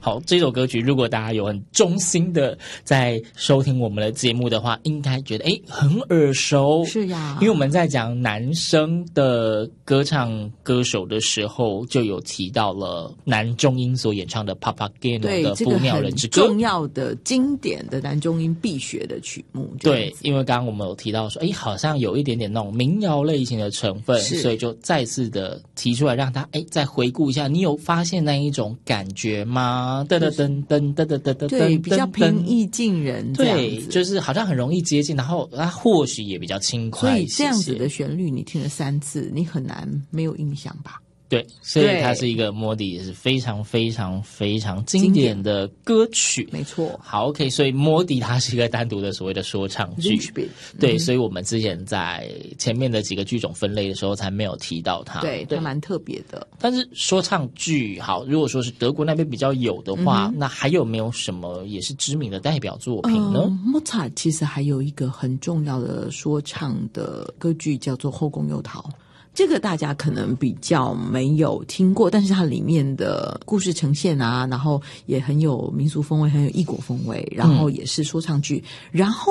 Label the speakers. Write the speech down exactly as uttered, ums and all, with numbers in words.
Speaker 1: 好，这首歌曲如果大家有很衷心的在收听我们的节目的话，应该觉得诶很耳熟。
Speaker 2: 是呀，
Speaker 1: 因为我们在讲男生的歌唱歌手的时候，就有提到了男中音所演唱的 Papageno 的《不鸟人之歌》，
Speaker 2: 这个很重要的经典的男中音必学的曲目。
Speaker 1: 对，因为刚刚我们有提到说，诶好像有一点点那种民谣类型的成分，所以就再次的提出来，让他诶再回顾一下，你有发现那一种感觉吗？噔噔噔噔噔噔噔噔，
Speaker 2: 对，比较平易近人，
Speaker 1: 对，就是好像很容易接近，然后它或许也比较轻快一些。
Speaker 2: 所以这样子的旋律，你听了三次，你很难没有印象吧？
Speaker 1: 对，所以它是一个摩迪也是非常非常非常经典的歌曲，
Speaker 2: 没错。
Speaker 1: 好 ，OK， 所以摩迪它是一个单独的所谓的说唱剧，对、嗯，所以我们之前在前面的几个剧种分类的时候才没有提到它，
Speaker 2: 对，它蛮特别的。
Speaker 1: 但是说唱剧，好，如果说是德国那边比较有的话，嗯、那还有没有什么也是知名的代表作品呢？
Speaker 2: 呃、莫扎特其实还有一个很重要的说唱的歌剧叫做《后宫诱逃》。这个大家可能比较没有听过，但是它里面的故事呈现啊，然后也很有民俗风味，很有异国风味，然后也是说唱剧，然后